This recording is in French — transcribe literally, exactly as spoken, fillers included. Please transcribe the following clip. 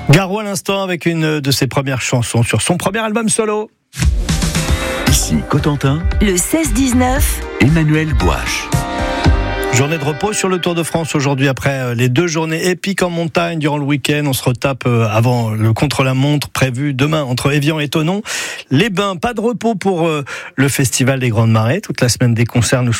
Garou à l'instant avec une de ses premières chansons sur son premier album solo. Ici Cotentin, le seize dix-neuf, Emmanuel Gouache. Journée de repos sur le Tour de France aujourd'hui après les deux journées épiques en montagne durant le week-end. On se retape avant le contre-la-montre prévu demain entre Évian et Thonon. Les bains, pas de repos pour le Festival des Grandes Marées. Toute la semaine des concerts nous